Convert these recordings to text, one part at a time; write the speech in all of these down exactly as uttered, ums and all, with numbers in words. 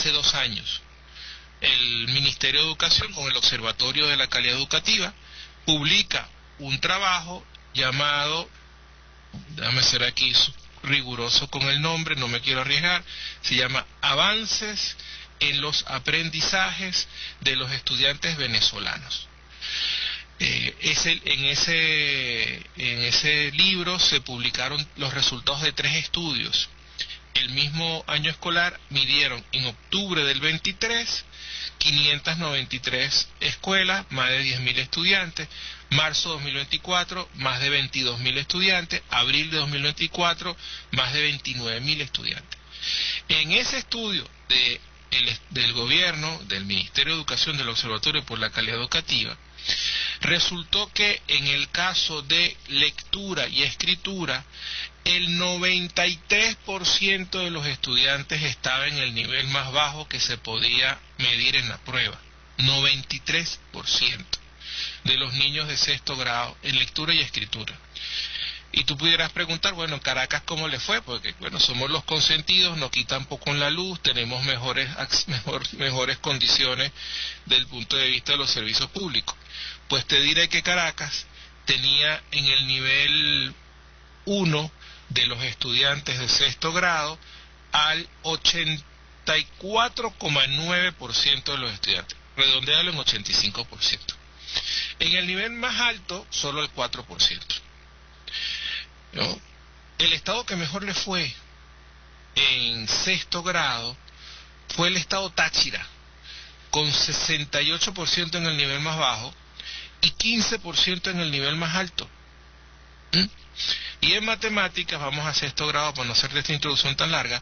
hace dos años. El Ministerio de Educación, con el Observatorio de la Calidad Educativa, publica un trabajo llamado, déjame ser aquí riguroso con el nombre, no me quiero arriesgar, se llama Avances en los aprendizajes de los estudiantes venezolanos. Eh, ese, en, ese, en ese libro se publicaron los resultados de tres estudios. El mismo año escolar midieron en octubre del veintitrés quinientas noventa y tres escuelas, más de diez mil estudiantes, marzo dos mil veinticuatro, más de veintidós mil estudiantes, abril de dos mil veinticuatro, más de veintinueve mil estudiantes. En ese estudio de, el, del gobierno, del Ministerio de Educación, del Observatorio por la Calidad Educativa, resultó que en el caso de lectura y escritura, el noventa y tres por ciento de los estudiantes estaba en el nivel más bajo que se podía medir en la prueba. noventa y tres por ciento de los niños de sexto grado en lectura y escritura. Y tú pudieras preguntar, bueno, en Caracas, ¿cómo le fue? Porque, bueno, somos los consentidos, nos quitan poco en la luz, tenemos mejores, mejor, mejores condiciones desde el punto de vista de los servicios públicos. Pues te diré que Caracas tenía en el nivel uno de los estudiantes de sexto grado al ochenta y cuatro coma nueve por ciento de los estudiantes, redondealo en ochenta y cinco por ciento. En el nivel más alto, solo el cuatro por ciento. ¿No? El estado que mejor le fue en sexto grado fue el estado Táchira, con sesenta y ocho por ciento en el nivel más bajo y quince por ciento en el nivel más alto. ¿Mm? Y en matemáticas, vamos a sexto grado para no hacerte esta introducción tan larga,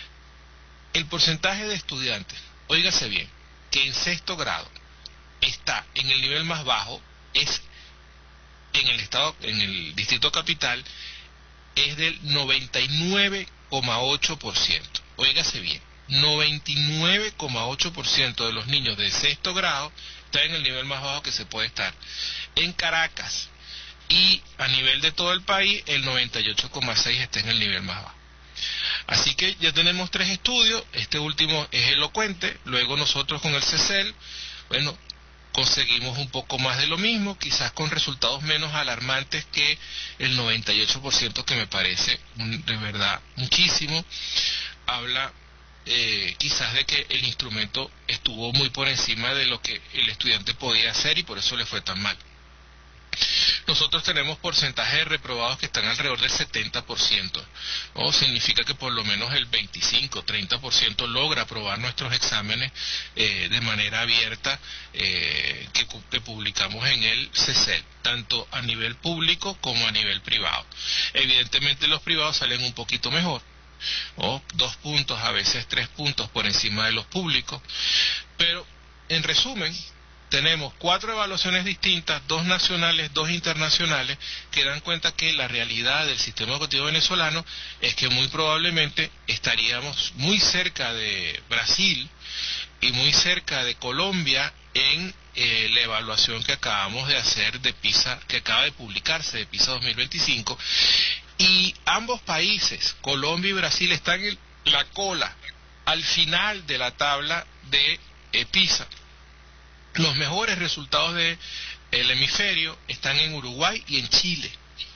el porcentaje de estudiantes, óigase bien, que en sexto grado está en el nivel más bajo, es en el estado, en el distrito capital, es del noventa y nueve coma ocho por ciento. Óigase bien, noventa y nueve coma ocho por ciento de los niños de sexto grado está en el nivel más bajo que se puede estar. En Caracas y a nivel de todo el país, el noventa y ocho coma seis por ciento está en el nivel más bajo. Así que ya tenemos tres estudios, este último es elocuente, luego nosotros con el CECEL, bueno, conseguimos un poco más de lo mismo, quizás con resultados menos alarmantes que el noventa y ocho por ciento, que me parece de verdad muchísimo. Habla eh, quizás de que el instrumento estuvo muy por encima de lo que el estudiante podía hacer y por eso le fue tan mal. Nosotros tenemos porcentajes de reprobados que están alrededor del setenta por ciento, ¿no? Significa que por lo menos el veinticinco, treinta por ciento logra aprobar nuestros exámenes eh, de manera abierta eh, que, que publicamos en el CECEL, tanto a nivel público como a nivel privado. Evidentemente los privados salen un poquito mejor, ¿no? Dos puntos, a veces tres puntos por encima de los públicos, pero en resumen, tenemos cuatro evaluaciones distintas, dos nacionales, dos internacionales, que dan cuenta que la realidad del sistema educativo venezolano es que muy probablemente estaríamos muy cerca de Brasil y muy cerca de Colombia en eh, la evaluación que acabamos de hacer de PISA, que acaba de publicarse de PISA dos mil veinticinco, y ambos países, Colombia y Brasil, están en la cola, al final de la tabla de eh, PISA. Los mejores resultados del hemisferio están en Uruguay y en Chile.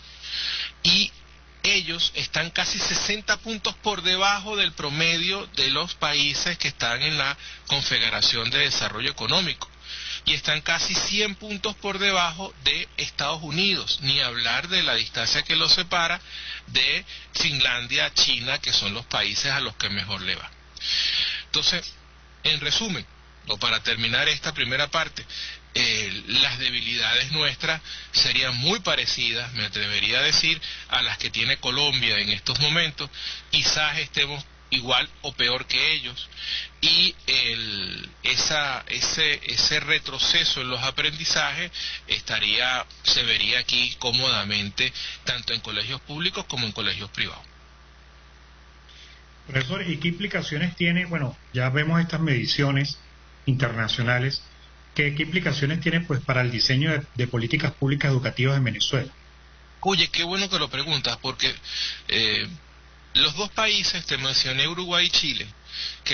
Y ellos están casi sesenta puntos por debajo del promedio de los países que están en la Confederación de Desarrollo Económico. Y están casi cien puntos por debajo de Estados Unidos, ni hablar de la distancia que los separa de Finlandia, China, que son los países a los que mejor le va. Entonces, en resumen, o para terminar esta primera parte, eh, las debilidades nuestras serían muy parecidas, me atrevería a decir, a las que tiene Colombia en estos momentos. Quizás estemos igual o peor que ellos, y el, esa, ese, ese retroceso en los aprendizajes estaría, se vería aquí cómodamente, tanto en colegios públicos como en colegios privados. Profesor, ¿y qué implicaciones tiene? Bueno, ya vemos estas mediciones internacionales, ¿qué, qué implicaciones tiene pues para el diseño de, de políticas públicas educativas en Venezuela? Oye, qué bueno que lo preguntas, porque eh, los dos países, te mencioné Uruguay y Chile, que